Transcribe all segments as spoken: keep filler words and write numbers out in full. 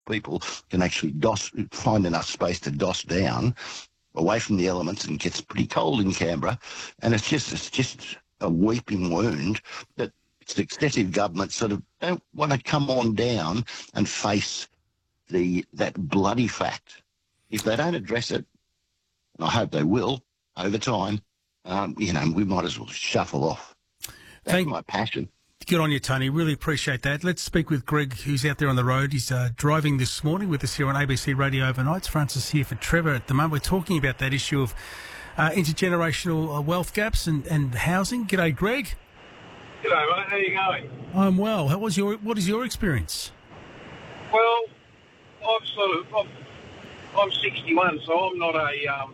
people can actually dos, find enough space to dos down away from the elements, and it gets pretty cold in Canberra. And it's just it's just a weeping wound that successive governments sort of don't want to come on down and face the that bloody fact. If they don't address it, and I hope they will over time, um, you know, we might as well shuffle off. That's Thank- my passion. Good on you, Tony. Really appreciate that. Let's speak with Greg, who's out there on the road. He's uh, driving this morning with us here on A B C Radio Overnights. Francis here for Trevor at the moment. We're talking about that issue of uh, intergenerational uh, wealth gaps and, and housing. G'day, Greg. G'day, mate. How are you going? I'm well. How was your? What is your experience? Well, I'm sort of I'm, I'm sixty-one, so I'm not a um.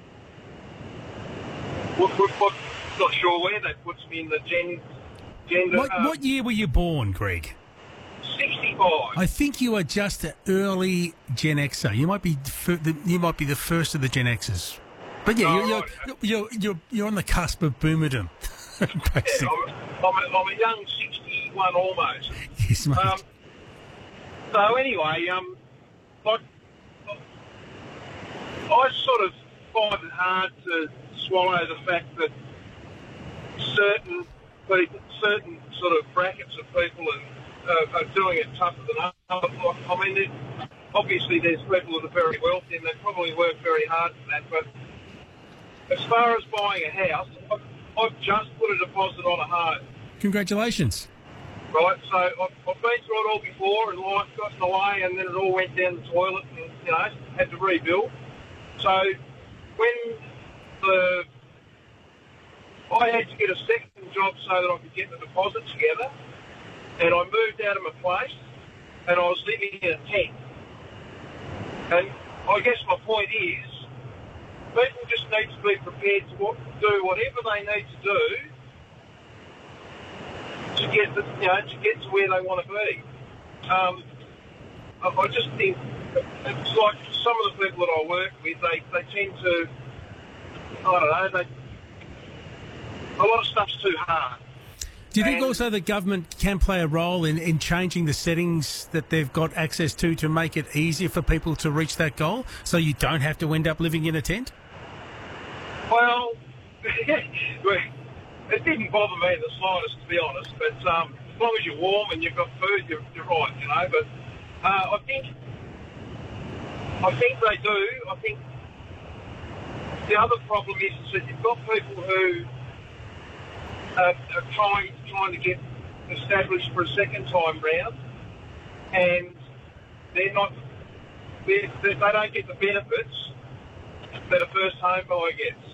What, what, what, not sure where that puts me in the gen. Gender, what, uh, what year were you born, Greg? sixty-five. I think you are just an early Gen Xer. You might be fir- the, you might be the first of the Gen Xers. But yeah, oh, you're, right. you're, you're you're you're on the cusp of boomerdom. Yeah, I'm, I'm, a, I'm a young sixty-one almost. Yes, mate. Um, so anyway, um, like, I sort of find it hard to swallow the fact that certain people, certain sort of brackets of people are, uh, are doing it tougher than others. I mean, it, obviously there's people that are very wealthy and they probably work very hard for that, but as far as buying a house, I've, I've just put a deposit on a home. Congratulations. Right, so I've, I've been through it all before, and life got in the way, and then it all went down the toilet, and, you know, had to rebuild. So when the I had to get a second job so that I could get the deposit together, and I moved out of my place, and I was living in a tent. And I guess my point is, people just need to be prepared to do whatever they need to do to get the, you know, to get to where they want to be. Um, I, I just think it's like some of the people that I work with, they, they tend to, I don't know, they. A lot of stuff's too hard. Do you think and also the government can play a role in, in changing the settings that they've got access to to make it easier for people to reach that goal, so you don't have to end up living in a tent? Well, it didn't bother me in the slightest, to be honest. But um, as long as you're warm and you've got food, you're, you're right, you know. But uh, I think, I think they do. I think the other problem is, is that you've got people who Uh, are trying, trying to get established for a second time round, and they're not, they're, they they don't get the benefits that a first home buyer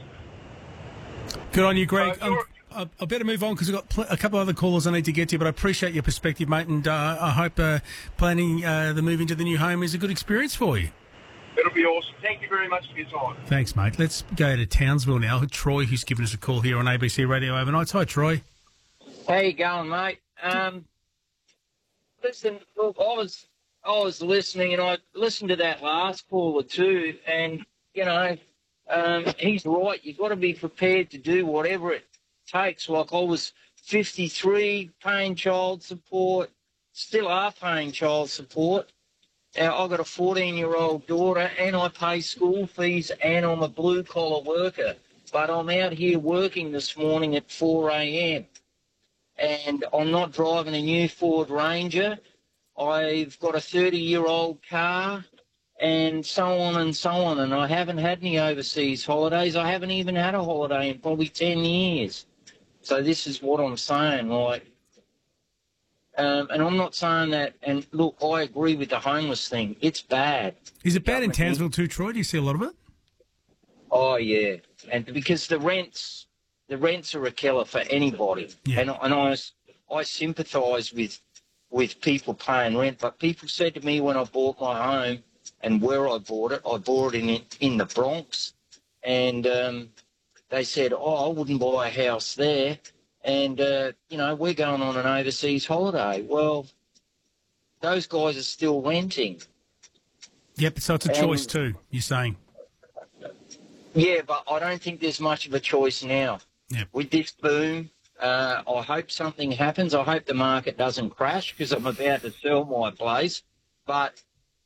gets. Good on you, Greg. So um, I, I better move on because we've got pl- a couple of other callers I need to get to, but I appreciate your perspective, mate, and uh, I hope uh, planning uh, the move into the new home is a good experience for you. It'll be awesome. Thank you very much for your time. Thanks, mate. Let's go to Townsville now. Troy, who's given us a call here on A B C Radio Overnights. Hi, Troy. How you going, mate? Um, listen, look, I was I was listening, and I listened to that last caller too, and, you know, um, he's right. You've got to be prepared to do whatever it takes. Like, I was fifty-three, paying child support, still are paying child support. Now, I've got a fourteen-year-old daughter, and I pay school fees, and I'm a blue-collar worker. But I'm out here working this morning at four a.m, and I'm not driving a new Ford Ranger. I've got a thirty-year-old car, and so on and so on, and I haven't had any overseas holidays. I haven't even had a holiday in probably ten years. So this is what I'm saying, like, Um, and I'm not saying that, and look, I agree with the homeless thing. It's bad. Is it bad in Townsville too, Troy? Do you see a lot of it? Oh, yeah. And because the rents, the rents are a killer for anybody. Yeah. And, and I, I sympathise with, with people paying rent, but people said to me when I bought my home and where I bought it, I bought it in, in the Bronx, and um, they said, oh, I wouldn't buy a house there. And, uh, you know, we're going on an overseas holiday. Well, those guys are still renting. Yep, so it's a and, choice too, you're saying. Yeah, but I don't think there's much of a choice now. Yep. With this boom, uh, I hope something happens. I hope the market doesn't crash because I'm about to sell my place. But